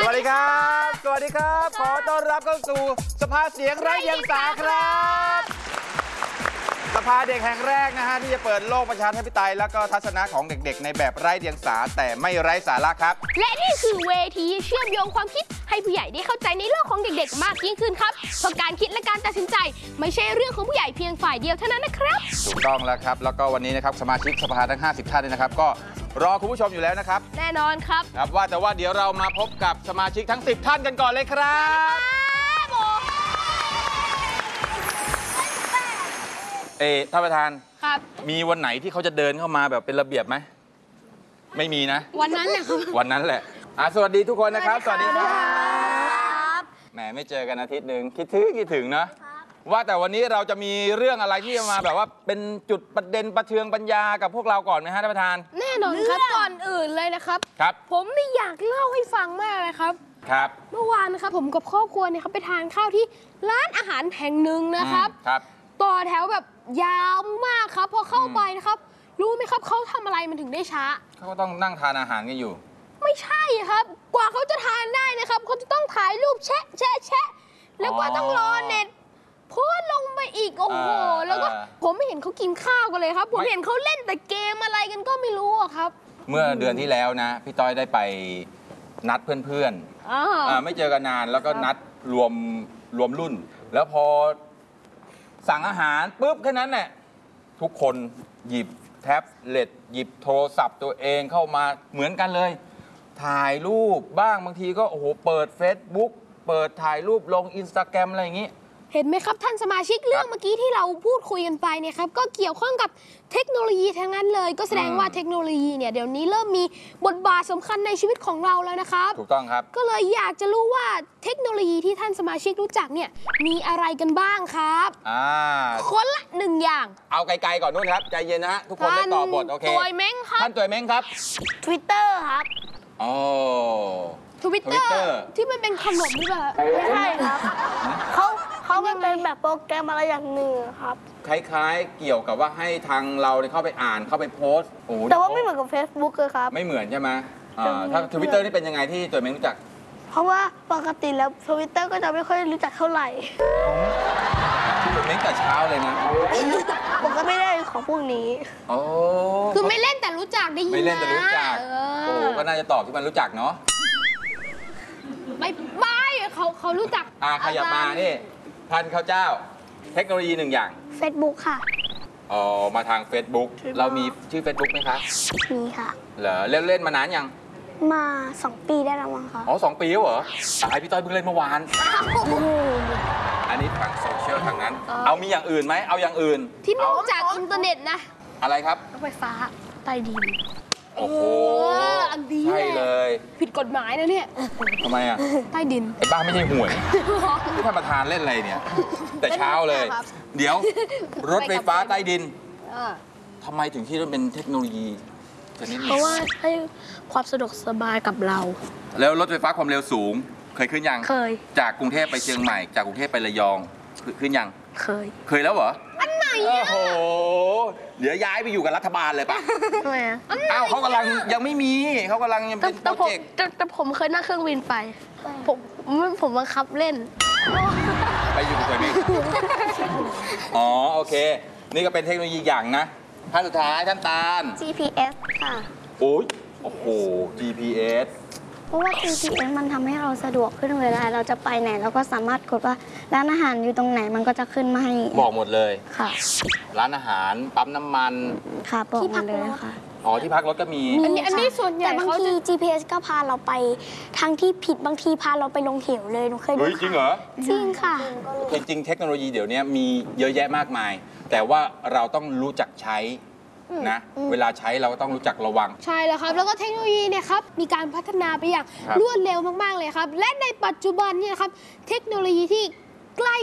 วัสดีครับสวัสดีครับขอต้อนรับเข้าสู่สภาเสียงไร้เดียงสาครับสภาเด็กแห่งแรกนะฮะที่จะเปิดโลกประชาธิปไตยแล้วก็ทัศนะของเด็กๆในแบบไร้เดียงสาแต่ไม่ไร้สาระครับและนี่คือเวทีเชื่อมโยงความคิดให้ผู้ใหญ่ได้เข้าใจในโลกของเด็กๆมากยิ่งขึ้นครับเพราะการคิดและการตัดสินใจไม่ใช่เรื่องของผู้ใหญ่เพียงฝ่ายเดียวเท่านั้นนะครับถูกต้องแล้วครับแล้วก็วันนี้นะครับสมาชิกสภาทั้ง50ท่านนะครับก็รอคุณผู้ชมอยู่แล้วนะครับแน่นอนครับว่าแต่ว่าเดี๋ยวเรามาพบกับสมาชิกทั้ง10ท่านกันก่อนเลยครับท่านประธานครับมีวันไหนที่เขาจะเดินเข้ามาแบบเป็นระเบียบไหมไม่มีนะวันนั้นแหละครับวันนั้นแหละสวัสดีทุกคนนะครับสวัสดีครับแหมไม่เจอกันอาทิตย์หนึ่งคิดถึงนะว่าแต่วันนี้เราจะมีเรื่องอะไรที่จะมาแบบว่าเป็นจุดประเด็นประเทืองปัญญากับพวกเราก่อนไหมฮะท่านประธานแน่นอนครับก่อนอื่นเลยนะครับครับผมนี่อยากเล่าให้ฟังมากเลยครับครับเมื่อวานนะครับผมกับครอบครัวเนี่ยครับไปทานข้าวที่ร้านอาหารแห่งหนึ่งนะครับต่อแถวแบบยาวมากครับพอเข้าไปนะครับรู้ไหมครับเขาทำอะไรมันถึงได้ช้าเขาก็ต้องนั่งทานอาหารกันอยู่ไม่ใช่ครับกว่าเขาจะทานได้นะครับเขาจะต้องถ่ายรูปแชะแล้วก็ต้องรอเน็ตโพสลงไปอีกโอ้โหแล้วก็ผมไม่เห็นเขากินข้าวกันเลยครับผมเห็นเขาเล่นแต่เกมอะไรกันก็ไม่รู้ครับเมื่อเดือนที่แล้วนะพี่ต้อยได้ไปนัดเพื่อนๆไม่เจอกันนานแล้วก็นัดรวมรุ่นแล้วพอสั่งอาหารปุ๊บแค่นั้นแหละทุกคนหยิบแท็บเล็ตหยิบโทรศัพท์ตัวเองเข้ามาเหมือนกันเลยถ่ายรูปบ้างบางทีก็โอ้โหเปิด Facebook เปิดถ่ายรูปลง Instagram อะไรอย่างนี้เห็นไหมครับท่านสมาชิกเรื่องเมื่อกี้ที่เราพูดคุยกันไปเนี่ยครับก็เกี่ยวข้องกับเทคโนโลยีทั้งนั้นเลยก็แสดงว่าเทคโนโลยีเนี่ยเดี๋ยวนี้เริ่มมีบทบาทสำคัญในชีวิตของเราแล้วนะครับถูกต้องครับก็เลยอยากจะรู้ว่าเทคโนโลยีที่ท่านสมาชิกรู้จักเนี่ยมีอะไรกันบ้างครับคนละ1อย่างเอาไกลๆก่อนนู่นครับใจเย็นนะฮะทุกคนได้ตอบบทโอเคตัวเม้งครับท่านตัวเม้งครับ Twitter ครับอ๋อ Twitter ที่มันเป็นขนมหรือเปล่าไม่ใช่ครับเขามันเป็นแบบโปรแกรมอะไรอย่างหนึ่งครับคล้ายๆเกี่ยวกับว่าให้ทางเราเข้าไปอ่านเข้าไปโพสต์แต่ว่าไม่เหมือนกับ Facebook เลยครับไม่เหมือนใช่ไหมถ้า Twitter นี่เป็นยังไงที่ตัวเม้งรู้จักเพราะว่าปกติแล้ว Twitter ก็จะไม่ค่อยรู้จักเท่าไหร่ตัวเม้งแต่เช้าเลยนะผมก็ไม่ได้ของพวกนี้คือไม่เล่นแต่รู้จักได้ยินนะไม่เล่นแต่รู้จักก็น่าจะตอบที่มันรู้จักเนาะไม่เขารู้จักขยับมานี่ท่านข้าวเจ้าเทคโนโลยี1อย่าง Facebook ค่ะมาทาง Facebook เรามีชื่อ Facebook ไหมคะมีค่ะเหรอเล่นมานานยังมา2 ปีได้แล้วมั้งคะ 2 ปีแล้วเหรอพี่ต้อยเพิ่งเล่นเมื่อวานอันนี้ทางโซเชียลทางนั้นเอามีอย่างอื่นไหมเอาอย่างอื่นที่นอกจากอินเทอร์เน็ตนะอะไรครับรถไฟฟ้าใต้ดินโอ้โหอันดีใช่เลยผิดกฎหมายนะเนี่ยทำไมใต้ดินไอ้บ้าไม่ใช่หวยที่ท่านประธานเล่นอะไรเนี่ยแต่เช้าเลยเดี๋ยวรถไฟฟ้าใต้ดินทำไมถึงที่มันเป็นเทคโนโลยีเพราะว่าให้ความสะดวกสบายกับเราแล้วรถไฟฟ้าความเร็วสูงเคยขึ้นยังเคยจากกรุงเทพไปเชียงใหม่จากกรุงเทพไประยองขึ้นยังเคยแล้วเหรออันไหนโอ้โหเดี๋ยวย้ายไปอยู่กับรัฐบาลเลยปะทำไมเขากำลังยังไม่มีเขากำลังยังเป็นโปรเจกต์แต่ผมเคยนั่งเครื่องบินไปผมบังคับเล่นไปอยู่กับตัวนี้โอเคนี่ก็เป็นเทคโนโลยีอย่างนะท่านสุดท้ายท่านตาล GPS ค่ะโอ้โห GPS เพราะว่า GPS มันทำให้เราสะดวกขึ้นเวลาเราจะไปไหนเราก็สามารถกดว่าร้านอาหารอยู่ตรงไหนมันก็จะขึ้นมาให้บอกหมดเลยค่ะร้านอาหารปั๊มน้ำมันค่ะบอกหมดเลยค่ะที่พักรถก็มีอันนี้ส่วนใหญ่แต่บางที GPS ก็พาเราไปทางที่ผิดบางทีพาเราไปลงเหวเลยหนูเคยดูจริงเหรอจริงค่ะจริงเทคโนโลยีเดี๋ยวนี้มีเยอะแยะมากมายแต่ว่าเราต้องรู้จักใช้นะเวลาใช้เราก็ต้องรู้จักระวังใช่แล้วครับแล้วก็เทคโนโลยีเนี่ยครับมีการพัฒนาไปอย่างรวดเร็วมากๆเลยครับและในปัจจุบันเนี่ยครับเทคโนโลยีที่ใกล้